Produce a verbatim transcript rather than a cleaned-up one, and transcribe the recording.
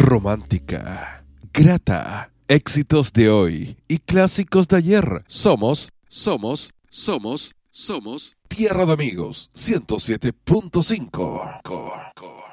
romántica, grata, éxitos de hoy y clásicos de ayer. Somos, somos, somos, somos Tierra de Amigos ciento siete punto cinco.